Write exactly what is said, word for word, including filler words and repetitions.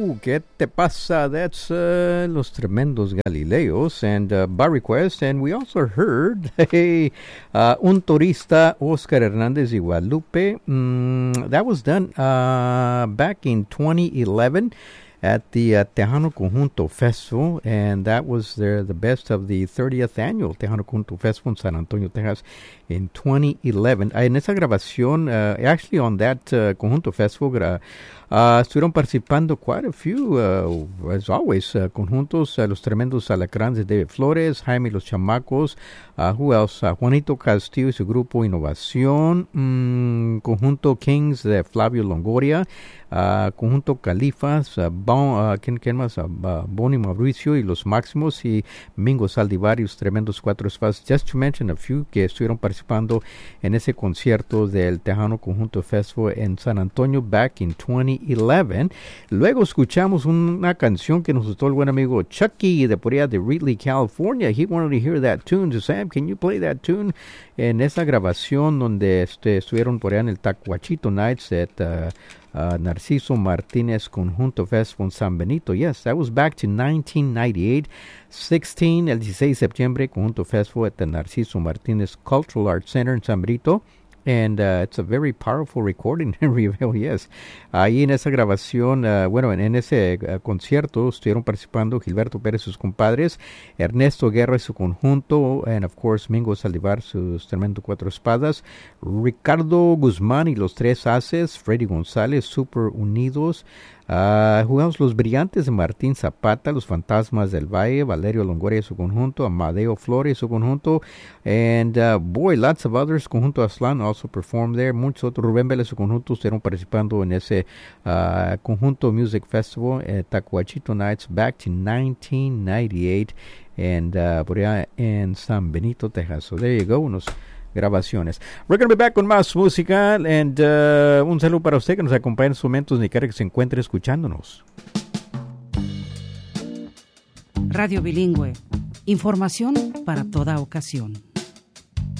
Ooh, ¿qué te pasa? That's uh, Los Tremendos Galileos and uh, by request. And we also heard hey, uh, Un Turista, Oscar Hernández y Guadalupe. Mm, that was done uh, back in twenty eleven at the uh, Tejano Conjunto Festival, and that was the, the best of the thirtieth annual Tejano Conjunto Festival in San Antonio, Texas, in twenty eleven. Uh, en esa grabación, uh, actually on that uh, Conjunto Festival, uh, uh, estuvieron participando quite a few, uh, as always, uh, conjuntos, uh, Los Tremendos Alacranes de David Flores, Jaime y los Chamacos, uh, who else? Uh, Juanito Castillo y su grupo Innovación, um, Conjunto Kings de Flavio Longoria, uh, Conjunto Califas, uh, bon, uh, ¿quién, ¿quién más? Uh, uh, Boni Mauricio y los Máximos y Mingo Saldivar y los Tremendos Cuatro Espadas, just to mention a few que estuvieron participando en ese concierto del Tejano Conjunto Festival en San Antonio back in twenty eleven. Luego escuchamos una canción que nos gustó el buen amigo Chucky de por allá de Reedley, California. He wanted to hear that tune. So Sam, can you play that tune? En esa grabación donde este, estuvieron por allá en el Tacuachito Nights at uh, uh, Narciso Martínez Conjunto Festival en San Benito. Yes, that was back to nineteen ninety-eight. sixteen, el dieciséis de septiembre, Conjunto Festival at the Narciso Martínez Cultural Arts Center en San Benito. And uh, it's a very powerful recording, Reveal, yes. Ahí en esa grabación, uh, bueno, en, en ese uh, concierto estuvieron participando Gilberto Pérez y sus compadres, Ernesto Guerra y su conjunto, and of course Mingo Saldivar, sus Tremendo Cuatro Espadas, Ricardo Guzmán y los Tres Haces, Freddy González, Super Unidos, Uh, jugamos Los Brillantes de Martín Zapata, Los Fantasmas del Valle, Valerio Longoria y su conjunto, Amadeo Flores y su conjunto, and uh, boy, lots of others. Conjunto Aslan also performed there. Muchos otros, Rubén Vélez y su conjunto estuvieron participando en ese uh, Conjunto Music Festival at Tacuachito Nights back to nineteen ninety-eight, and uh, por allá en San Benito, Texas. So there you go, unos grabaciones. We're going to be back con más música, and uh, un saludo para usted que nos acompaña en estos momentos, ni quiera que se encuentre escuchándonos. Radio Bilingüe, información para toda ocasión.